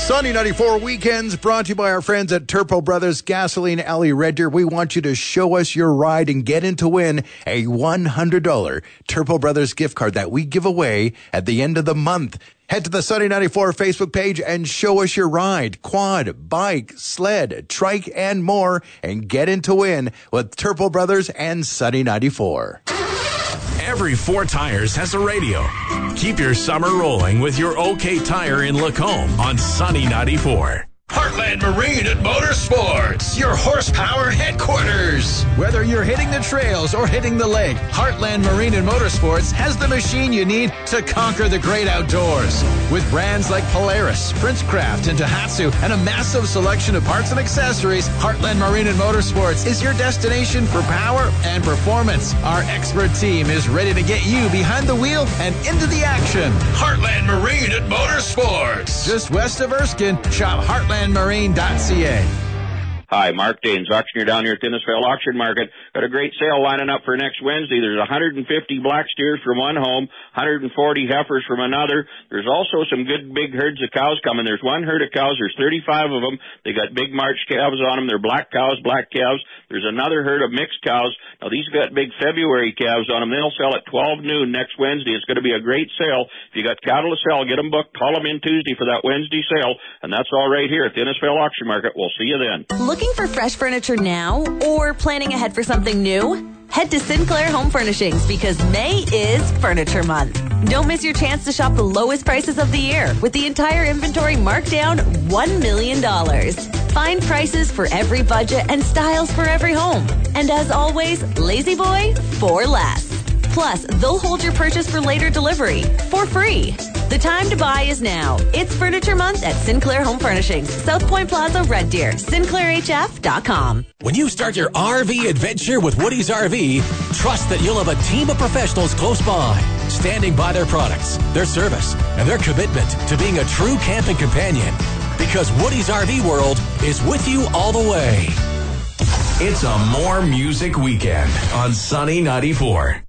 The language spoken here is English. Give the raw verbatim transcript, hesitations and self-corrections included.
Sunny ninety-four Weekends brought to you by our friends at Turpo Brothers Gasoline Alley Red Deer. We want you to show us your ride and get in to win a one hundred dollars Turpo Brothers gift card that we give away at the end of the month. Head to the Sunny ninety-four Facebook page and show us your ride, quad, bike, sled, trike, and more, and get in to win with Turpo Brothers and Sunny ninety-four. Every four tires has a radio. Keep your summer rolling with your OK Tire in Lacombe on Sunny ninety-four. Heartland Marine and Motorsports, your horsepower headquarters. Whether you're hitting the trails or hitting the lake, Heartland Marine and Motorsports has the machine you need to conquer the great outdoors. With brands like Polaris, Princecraft, and Tohatsu, and a massive selection of parts and accessories, Heartland Marine and Motorsports is your destination for power and performance. Our expert team is ready to get you behind the wheel and into the action. Heartland Marine and Motorsports. Just west of Erskine, shop heartland marine dot c a. Hi, Mark Danes, auctioneer down here at Innisfail Auction Market. Got a great sale lining up for next Wednesday. There's one hundred fifty black steers from one home, one hundred forty heifers from another. There's also some good big herds of cows coming. There's one herd of cows. There's thirty-five of them. They got big March calves on them. They're black cows, black calves. There's another herd of mixed cows. Now, these got big February calves on them. They'll sell at twelve noon next Wednesday. It's going to be a great sale. If you got cattle to sell, get them booked. Call them in Tuesday for that Wednesday sale. And that's all right here at the Innisfail Auction Market. We'll see you then. Looking for fresh furniture now or planning ahead for something new? Head to Sinclair Home Furnishings because May is Furniture Month. Don't miss your chance to shop the lowest prices of the year with the entire inventory marked down one million dollars. Find prices for every budget and styles for every home. And as always, Lazy Boy for less. Plus, they'll hold your purchase for later delivery for free. The time to buy is now. It's Furniture Month at Sinclair Home Furnishings, South Point Plaza, Red Deer, sinclair h f dot com. When you start your R V adventure with Woody's R V, trust that you'll have a team of professionals close by, standing by their products, their service, and their commitment to being a true camping companion. Because Woody's R V World is with you all the way. It's a more music weekend on Sunny ninety-four.